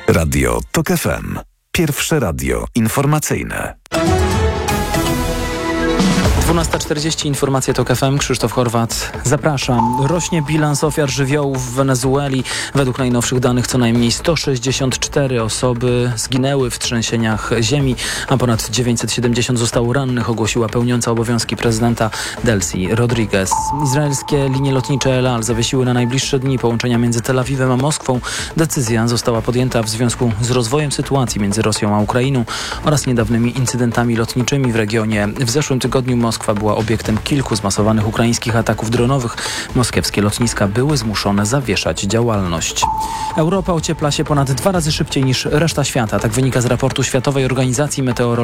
Radio TOK FM. Pierwsze radio informacyjne. 12:40, informacje TOK FM, Krzysztof Horwat, zapraszam. Rośnie bilans ofiar żywiołów w Wenezueli. Według najnowszych danych co najmniej 164 osoby zginęły w trzęsieniach ziemi, a ponad 970 zostało rannych, ogłosiła pełniąca obowiązki prezydenta Delcy Rodriguez. Izraelskie linie lotnicze El Al zawiesiły na najbliższe dni połączenia między Tel Awiwem a Moskwą. Decyzja została podjęta w związku z rozwojem sytuacji między Rosją a Ukrainą oraz niedawnymi incydentami lotniczymi w regionie. W zeszłym tygodniu Moskwa była obiektem kilku zmasowanych ukraińskich ataków dronowych. Moskiewskie lotniska były zmuszone zawieszać działalność. Europa ociepla się ponad 2 razy szybciej niż reszta świata. Tak wynika z raportu Światowej Organizacji Meteorologii.